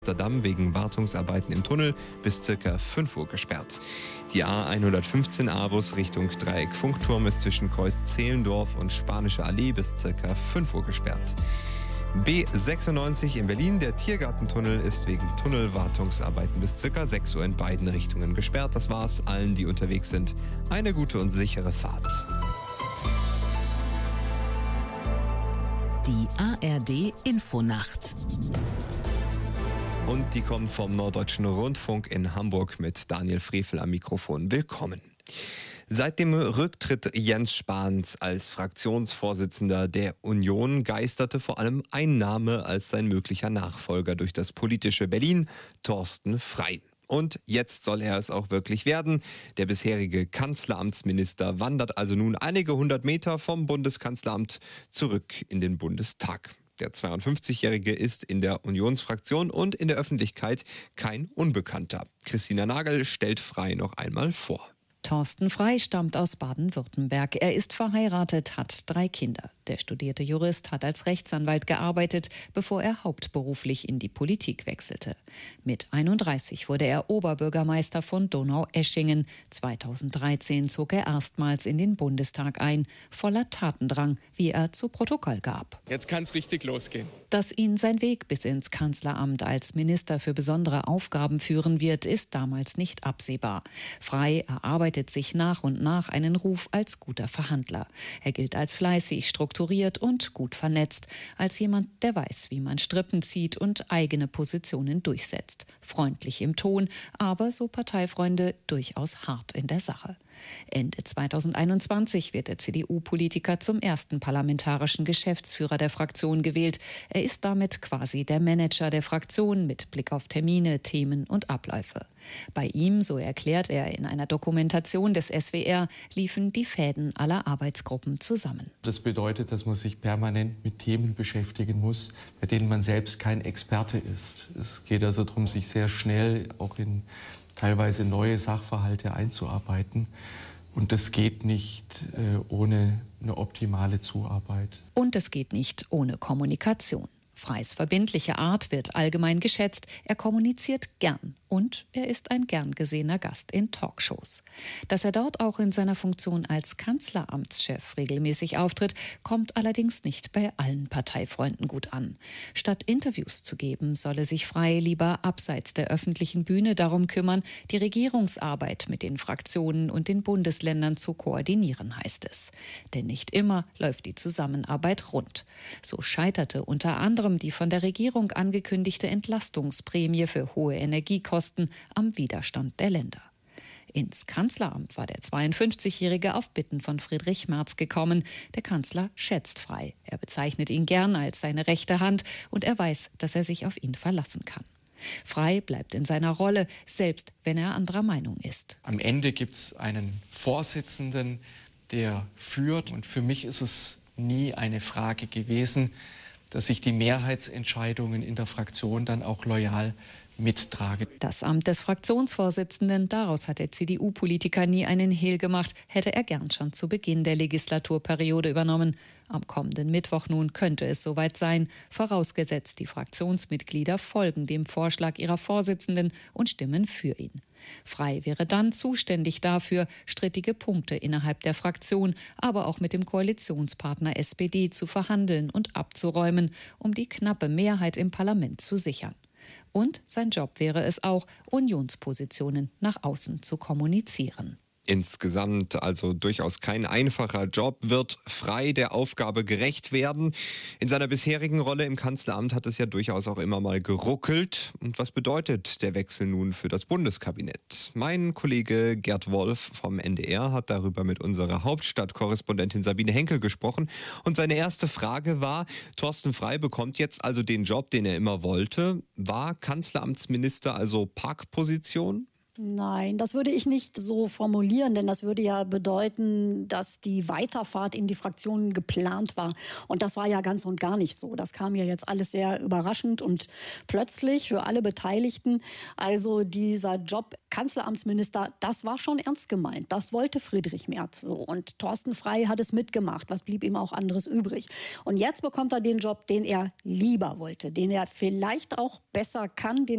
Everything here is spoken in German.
Amsterdam wegen Wartungsarbeiten im Tunnel bis ca. 5 Uhr gesperrt. Die A115-A-Bus Richtung Dreieck Funkturm ist zwischen Kreuz Zehlendorf und Spanische Allee bis ca. 5 Uhr gesperrt. B96 in Berlin, der Tiergartentunnel ist wegen Tunnelwartungsarbeiten bis ca. 6 Uhr in beiden Richtungen gesperrt. Das war's allen, die unterwegs sind. Eine gute und sichere Fahrt. Die ARD Infonacht. Und die kommt vom Norddeutschen Rundfunk in Hamburg mit Daniel Frevel am Mikrofon. Willkommen. Seit dem Rücktritt Jens Spahns als Fraktionsvorsitzender der Union geisterte vor allem ein Name als sein möglicher Nachfolger durch das politische Berlin, Thorsten Frey. Und jetzt soll er es auch wirklich werden. Der bisherige Kanzleramtsminister wandert also nun einige 100 Meter vom Bundeskanzleramt zurück in den Bundestag. Der 52-Jährige ist in der Unionsfraktion und in der Öffentlichkeit kein Unbekannter. Christina Nagel stellt Frey noch einmal vor. Thorsten Frey stammt aus Baden-Württemberg. Er ist verheiratet, hat 3 Kinder. Der studierte Jurist hat als Rechtsanwalt gearbeitet, bevor er hauptberuflich in die Politik wechselte. Mit 31 wurde er Oberbürgermeister von Donaueschingen. 2013 zog er erstmals in den Bundestag ein, voller Tatendrang, wie er zu Protokoll gab. Jetzt kann es richtig losgehen. Dass ihn sein Weg bis ins Kanzleramt als Minister für besondere Aufgaben führen wird, ist damals nicht absehbar. Frey erarbeitet sich nach und nach einen Ruf als guter Verhandler. Er gilt als fleißig, strukturiert und gut vernetzt, als jemand, der weiß, wie man Strippen zieht und eigene Positionen durchsetzt. Freundlich im Ton, aber, so Parteifreunde, durchaus hart in der Sache. Ende 2021 wird der CDU-Politiker zum ersten parlamentarischen Geschäftsführer der Fraktion gewählt. Er ist damit quasi der Manager der Fraktion mit Blick auf Termine, Themen und Abläufe. Bei ihm, so erklärt er in einer Dokumentation des SWR, liefen die Fäden aller Arbeitsgruppen zusammen. Das bedeutet, dass man sich permanent mit Themen beschäftigen muss, bei denen man selbst kein Experte ist. Es geht also darum, sich sehr schnell auch in teilweise neue Sachverhalte einzuarbeiten. Und das geht nicht ohne eine optimale Zuarbeit. Und es geht nicht ohne Kommunikation. Freys verbindliche Art wird allgemein geschätzt. Er kommuniziert gern und er ist ein gern gesehener Gast in Talkshows. Dass er dort auch in seiner Funktion als Kanzleramtschef regelmäßig auftritt, kommt allerdings nicht bei allen Parteifreunden gut an. Statt Interviews zu geben, solle sich Frey lieber abseits der öffentlichen Bühne darum kümmern, die Regierungsarbeit mit den Fraktionen und den Bundesländern zu koordinieren, heißt es. Denn nicht immer läuft die Zusammenarbeit rund. So scheiterte unter anderem die von der Regierung angekündigte Entlastungsprämie für hohe Energiekosten am Widerstand der Länder. Ins Kanzleramt war der 52-Jährige auf Bitten von Friedrich Merz gekommen. Der Kanzler schätzt Frey. Er bezeichnet ihn gern als seine rechte Hand und er weiß, dass er sich auf ihn verlassen kann. Frey bleibt in seiner Rolle, selbst wenn er anderer Meinung ist. Am Ende gibt es einen Vorsitzenden, der führt. Und für mich ist es nie eine Frage gewesen, dass ich die Mehrheitsentscheidungen in der Fraktion dann auch loyal mittrage. Das Amt des Fraktionsvorsitzenden, daraus hat der CDU-Politiker nie einen Hehl gemacht, hätte er gern schon zu Beginn der Legislaturperiode übernommen. Am kommenden Mittwoch nun könnte es soweit sein, vorausgesetzt die Fraktionsmitglieder folgen dem Vorschlag ihrer Vorsitzenden und stimmen für ihn. Frey wäre dann zuständig dafür, strittige Punkte innerhalb der Fraktion, aber auch mit dem Koalitionspartner SPD zu verhandeln und abzuräumen, um die knappe Mehrheit im Parlament zu sichern. Und sein Job wäre es auch, Unionspositionen nach außen zu kommunizieren. Insgesamt also durchaus kein einfacher Job. Wird Frey der Aufgabe gerecht werden? In seiner bisherigen Rolle im Kanzleramt hat es ja durchaus auch immer mal geruckelt. Und was bedeutet der Wechsel nun für das Bundeskabinett? Mein Kollege Gerd Wolf vom NDR hat darüber mit unserer Hauptstadtkorrespondentin Sabine Henkel gesprochen. Und seine erste Frage war, Thorsten Frey bekommt jetzt also den Job, den er immer wollte. War Kanzleramtsminister also Parkposition? Nein, das würde ich nicht so formulieren, denn das würde ja bedeuten, dass die Weiterfahrt in die Fraktion geplant war. Und das war ja ganz und gar nicht so. Das kam ja jetzt alles sehr überraschend und plötzlich für alle Beteiligten. Also dieser Job Kanzleramtsminister, das war schon ernst gemeint. Das wollte Friedrich Merz so. Und Thorsten Frey hat es mitgemacht. Was blieb ihm auch anderes übrig? Und jetzt bekommt er den Job, den er lieber wollte, den er vielleicht auch besser kann, den